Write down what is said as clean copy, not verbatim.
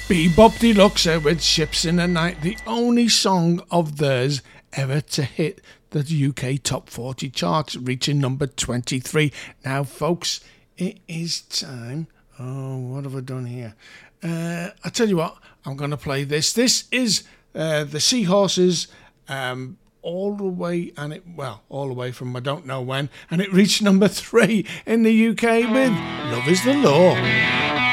Bebop Deluxe with Ships in the Night, the only song of theirs ever to hit the UK Top 40 charts, reaching number 23. Now, folks, it is time. Oh, what have I done here? I tell you what, I'm going to play this. This is the Seahorses, all the way, all the way from I don't know when, and it reached number 3 in the UK with Love Is the Law.